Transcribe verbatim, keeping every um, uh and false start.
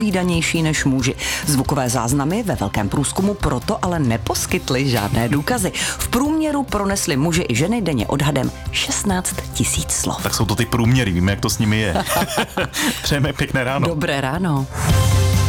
výdanější než muži. Zvukové záznamy ve velkém průzkumu proto ale neposkytly žádné důkazy. V průměru pronesli muži i ženy denně odhadem šestnáct tisíc slov. Tak jsou to ty průměry, víme, jak to s nimi je. Přejeme pěkné ráno. Dobré ráno.